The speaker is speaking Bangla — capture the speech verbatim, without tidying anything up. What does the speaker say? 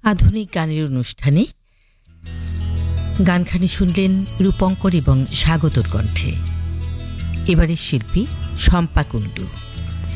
আধুনিক গানের অনুষ্ঠানে গানখানি শুনলেন রূপঙ্কর এবং স্বাগতর কণ্ঠে। এবারের শিল্পী শম্পা কুণ্ডু।